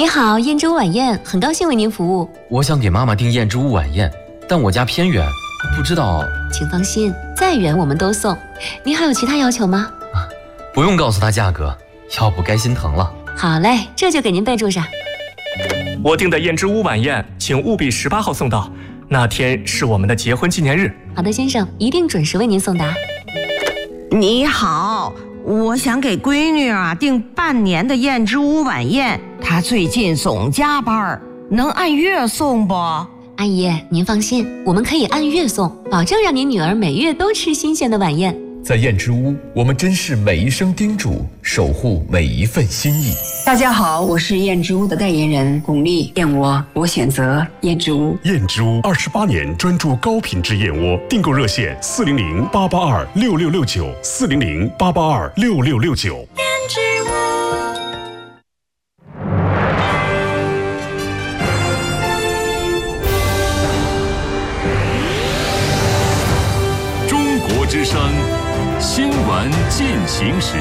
你好，燕之屋晚宴，很高兴为您服务。 我想给妈妈订燕之屋晚宴，但我家偏远，不知道。 请放心，再远我们都送。您还有其他要求吗？ 不用告诉她价格，要不该心疼了。 好嘞，这就给您备注上。 我订的燕之屋晚宴，请务必18号送到，那天是我们的结婚纪念日。 好的，先生，一定准时为您送达。 你好，我想给闺女订半年的燕之屋晚宴，她最近总加班，能按月送不？ 阿姨，您放心，我们可以按月送，保证让您女儿每月都吃新鲜的晚宴。 在燕之屋，我们珍视每一声叮嘱，守护每一份心意。 大家好，我是燕之屋的代言人巩俐，燕窝我选择燕之屋。 燕之屋28年专注高品质燕窝，订购热线400-882-6669，400-882-6669。燕之屋。 中国之声新闻进行时。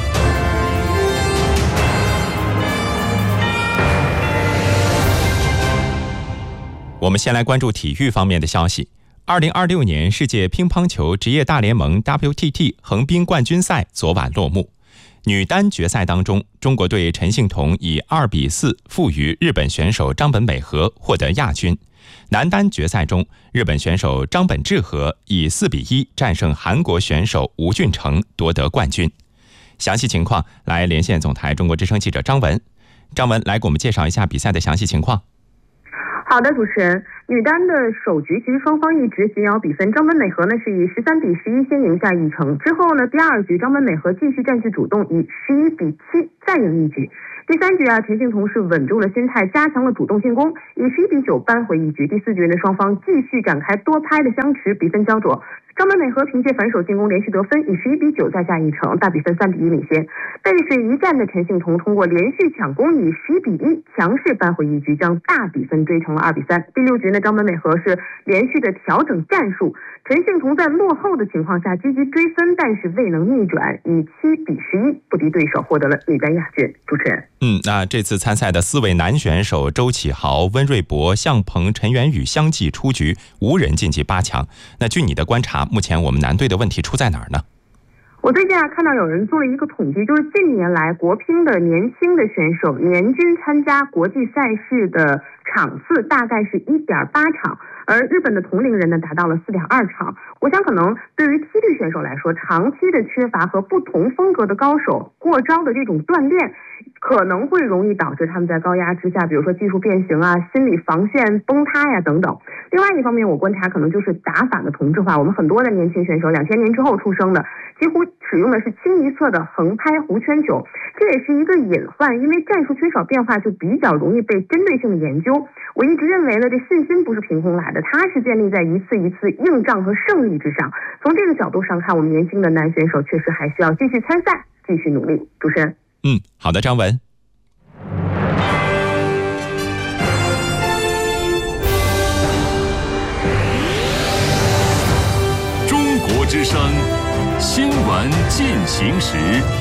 我们先来关注体育方面的消息。2026年世界乒乓球职业大联盟 WTT 横滨冠军赛昨晚落幕。女单决赛当中，中国队陈幸同以2-4负于日本选手张本美和，获得亚军。男单决赛中，日本选手张本智和以4-1战胜韩国选手吴俊成，夺得冠军。详细情况来连线总台中国之声记者张文。张文来给我们介绍一下比赛的详细情况。 好的，主持人，女单的首局其实双方一直紧咬比分，张本美和呢是以13-11先赢下一城，之后呢第二局张本美和继续占据主动，以11-7再赢一局。第三局陈幸同是稳住了心态，加强了主动进攻，以11-9扳回一局。第四局呢双方继续展开多拍的相持，比分焦灼。张本美和凭借反手进攻连续得分，以11-9再下一城，大比分3-1领先。背水一战的陈幸同通过连续抢攻，以11-1强势扳回一局，将大比分追成了2-3。第六局呢，张本美和是连续的调整战术，陈幸同在落后的情况下积极追分，但是未能逆转，以7-11不敌对手，获得了女单亚军。主持人， 那这次参赛的4位男选手周启豪、温瑞博、向鹏、陈元宇相继出局，无人晋级8强。那据你的观察，目前我们男队的问题出在哪儿呢？ 我最近看到有人做了一个统计，就是近年来国乒的年轻的选手年均参加国际赛事的场次大概是1.8场，而日本的同龄人呢达到了4.2场。我想可能对于梯队选手来说，长期的缺乏和不同风格的高手过招的这种锻炼，可能会容易导致他们在高压之下，比如说技术变形啊、心理防线崩塌呀等等。另外一方面，我观察可能就是打法的同质化。我们很多的年轻选手2000年之后出生的，几乎使用的是清一色的横拍弧圈球，这也是一个隐患，因为战术缺少变化，就比较容易被针对性的研究。我一直认为呢，这信心不是凭空来的，它是建立在一次一次硬仗和胜利之上。从这个角度上看，我们年轻的男选手确实还需要继续参赛，继续努力。主持人， 好的，张文。 中国之声新闻进行时。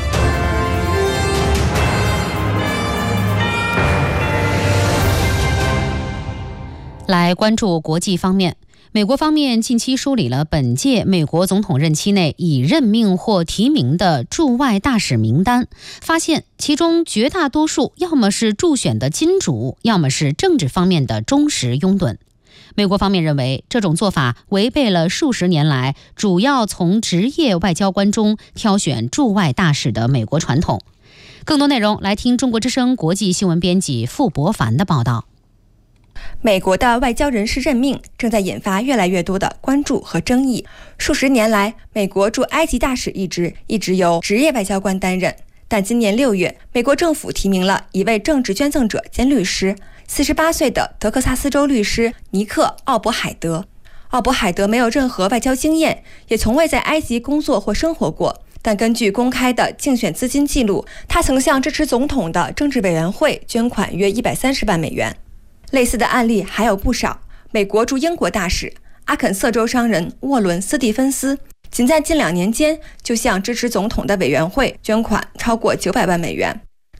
来关注国际方面，美国方面近期梳理了本届美国总统任期内已任命或提名的驻外大使名单，发现其中绝大多数要么是助选的金主，要么是政治方面的忠实拥趸。美国方面认为，这种做法违背了数十年来主要从职业外交官中挑选驻外大使的美国传统。更多内容来听中国之声国际新闻编辑傅博凡的报道。 美国的外交人士任命正在引发越来越多的关注和争议。数十年来，美国驻埃及大使一职一直由职业外交官担任，但今年6月，美国政府提名了一位政治捐赠者兼律师，48岁的德克萨斯州律师尼克·奥伯海德。奥伯海德没有任何外交经验，也从未在埃及工作或生活过，但根据公开的竞选资金记录，他曾向支持总统的政治委员会捐款约130万美元。类似的案例还有不少。美国驻英国大使、阿肯色州商人沃伦·斯蒂芬斯，仅在近2年间就向支持总统的委员会捐款超过900万美元。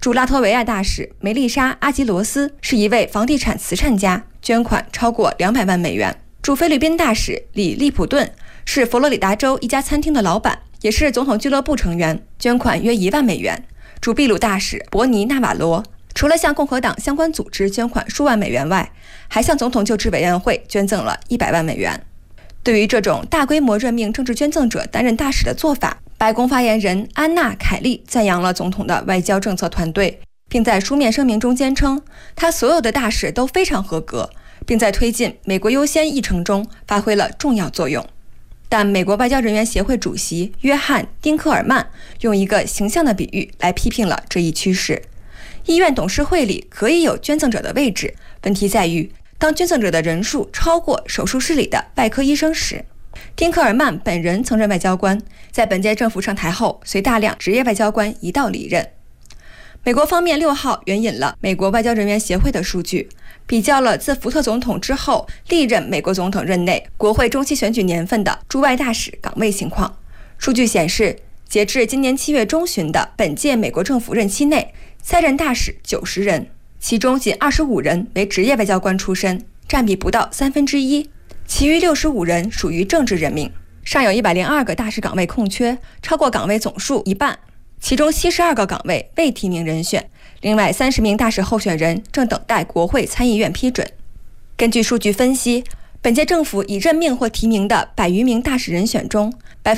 驻拉脱维亚大使梅丽莎·阿吉罗斯是一位房地产慈善家，捐款超过200万美元。驻菲律宾大使里利普顿是佛罗里达州一家餐厅的老板，也是总统俱乐部成员，捐款约1万美元。驻秘鲁大使伯尼·纳瓦罗除了向共和党相关组织捐款数万美元外，还向总统就职委员会捐赠了100万美元。对于这种大规模任命政治捐赠者担任大使的做法，白宫发言人安娜·凯利赞扬了总统的外交政策团队，并在书面声明中坚称，他所有的大使都非常合格，并在推进美国优先议程中发挥了重要作用。但美国外交人员协会主席约翰·丁克尔曼用一个形象的比喻来批评了这一趋势。医院董事会里可以有捐赠者的位置，问题在于当捐赠者的人数超过手术室里的外科医生时。丁克尔曼本人曾任外交官，在本届政府上台后，随大量职业外交官一道离任。美国方面6号援引了美国外交人员协会的数据，比较了自福特总统之后历任美国总统任内国会中期选举年份的驻外大使岗位情况。数据显示，截至今年7月中旬的本届美国政府任期内，在任大使90人，其中仅25人为职业外交官出身，占比不到1/3，其余65人属于政治任命。尚有102个大使岗位空缺，超过岗位总数一半，其中72个岗位未提名人选，另外30名大使候选人正等待国会参议院批准。根据数据分析，本届政府已任命或提名的100余名大使人选中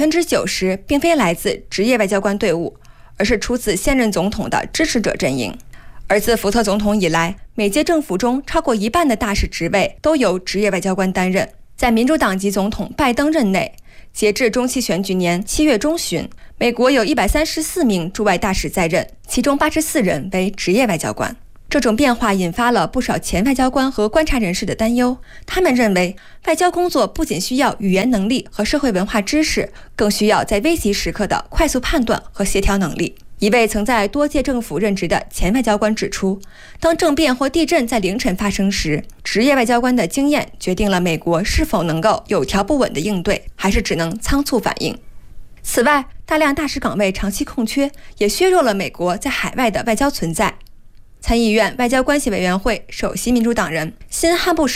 ，90%并非来自职业外交官队伍，而是出自现任总统的支持者阵营。而自福特总统以来，每届政府中超过一半的大使职位都由职业外交官担任。在民主党籍总统拜登任内，截至中期选举年7月中旬，美国有134名驻外大使在任，其中84人为职业外交官。这种变化引发了不少前外交官和观察人士的担忧，他们认为外交工作不仅需要语言能力和社会文化知识，更需要在危急时刻的快速判断和协调能力。一位曾在多届政府任职的前外交官指出，当政变或地震在凌晨发生时，职业外交官的经验决定了美国是否能够有条不紊地应对，还是只能仓促反应。此外，大量大使岗位长期空缺，也削弱了美国在海外的外交存在。参议院外交关系委员会首席民主党人辛汉布什